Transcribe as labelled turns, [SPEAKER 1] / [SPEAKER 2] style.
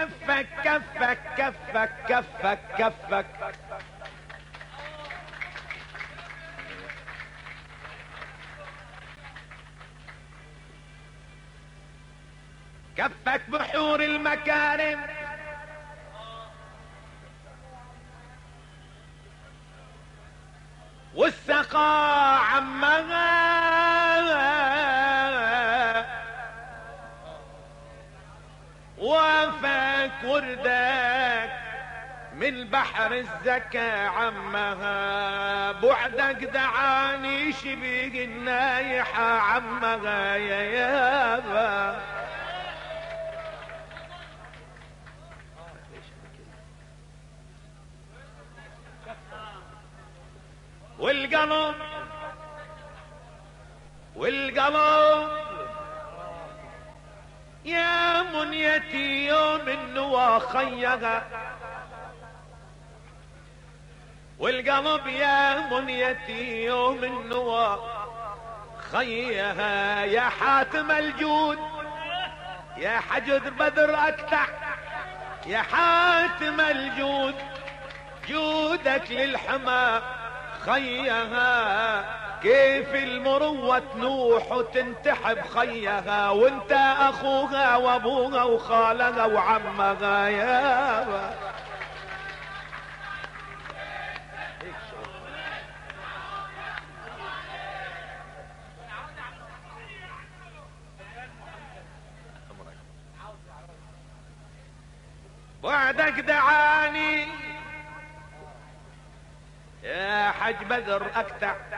[SPEAKER 1] كفك كفك كفك كفك كفك كفك بحور المكارم والسقاء عمها وافك وردك من بحر الزكا عمها بعدك دعاني شبيق النايحة عمها يا يابا والقلب يا منيتي يوم النوى خيها والقلب يا منيتي يوم النوى خيها يا حاتم الجود يا حجد بدر اكتع يا حاتم الجود جودك للحما خيها كيف المروة تنوح وتنتحب خيها وانت اخوها وابوها وخالها وعمها يابا بعدك دعاني يا حج بدر اكتع